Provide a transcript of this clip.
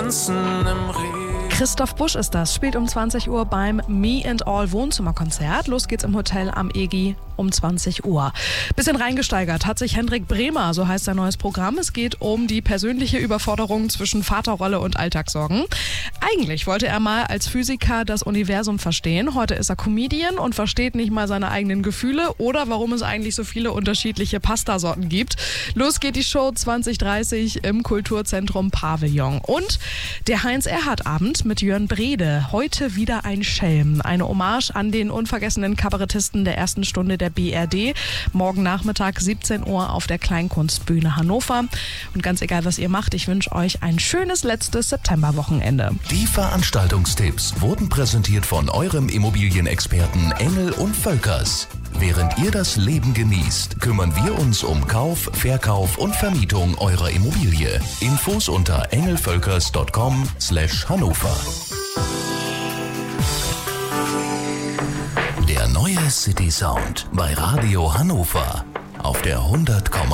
tanzen im Regen. Christoph Busch ist das, spielt um 20 Uhr beim Me and All Wohnzimmerkonzert. Los geht's im Hotel am EGI um 20 Uhr. Bisschen reingesteigert hat sich Hendrik Bremer, so heißt sein neues Programm. Es geht um die persönliche Überforderung zwischen Vaterrolle und Alltagssorgen. Eigentlich wollte er mal als Physiker das Universum verstehen. Heute ist er Comedian und versteht nicht mal seine eigenen Gefühle oder warum es eigentlich so viele unterschiedliche Pastasorten gibt. Los geht die Show 20:30 im Kulturzentrum Pavillon. Und der Heinz-Erhardt-Abend mit Jörn Brede. Heute wieder ein Schelm. Eine Hommage an den unvergessenen Kabarettisten der ersten Stunde der BRD. Morgen Nachmittag 17 Uhr auf der Kleinkunstbühne Hannover. Und ganz egal, was ihr macht, ich wünsche euch ein schönes letztes Septemberwochenende. Die Veranstaltungstipps wurden präsentiert von eurem Immobilienexperten Engel und Völkers. Während ihr das Leben genießt, kümmern wir uns um Kauf, Verkauf und Vermietung eurer Immobilie. Infos unter engelvölkers.com/Hannover. Der neue City Sound bei Radio Hannover auf der 100,1.